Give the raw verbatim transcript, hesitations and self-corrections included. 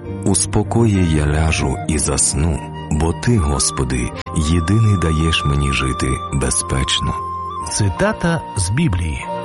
У спокої я ляжу і засну, бо Ти, Господи, єдиний даєш мені жити безпечно. Цитата з Біблії.